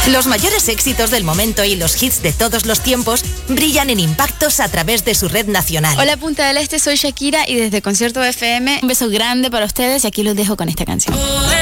Los mayores éxitos del momento y los hits de todos los tiempos brillan en Impactos a través de su red nacional. Hola Punta del Este, soy Shakira y desde Concierto FM un beso grande para ustedes y aquí los dejo con esta canción.